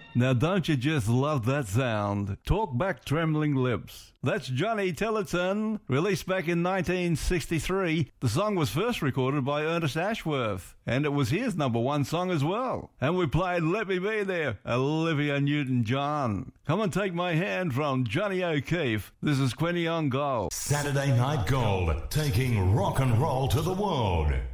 Now don't you just love that sound? Talk Back Trembling Lips. That's Johnny Tillotson, released back in 1963. The song was first recorded by Ernest Ashworth, and it was his number one song as well. And we played Let Me Be There, Olivia Newton-John. Come and Take My Hand from Johnny O'Keefe. This is Quinny on Gold. Saturday Night Gold, taking rock and roll to the world.